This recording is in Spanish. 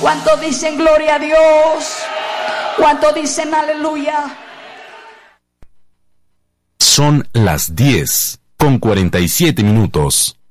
¿Cuántos dicen gloria a Dios? ¿Cuántos dicen aleluya? Son las 10:47.